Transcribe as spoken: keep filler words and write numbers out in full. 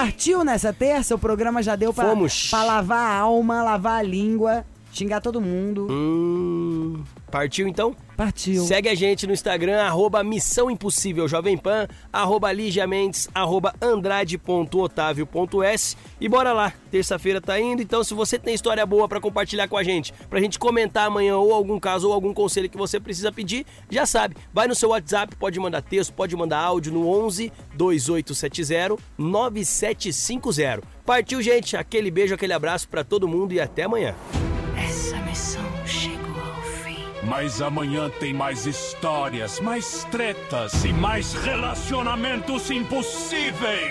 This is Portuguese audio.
Partiu nessa terça, o programa já deu pra, Fomos. pra lavar a alma, lavar a língua, xingar todo mundo. Hum, partiu então? Partiu. Segue a gente no Instagram, arroba Missão Impossível Jovem Pan, arroba Lígia Mendes, arroba Andrade ponto Otávio ponto S e bora lá, terça-feira tá indo, então se você tem história boa pra compartilhar com a gente, pra gente comentar amanhã ou algum caso ou algum conselho que você precisa pedir, já sabe, vai no seu WhatsApp, pode mandar texto, pode mandar áudio no onze, dois oito sete zero, nove sete cinco zero. Partiu, gente, aquele beijo, aquele abraço pra todo mundo e até amanhã. Essa missão chegou. Mas amanhã tem mais histórias, mais tretas e mais relacionamentos impossíveis.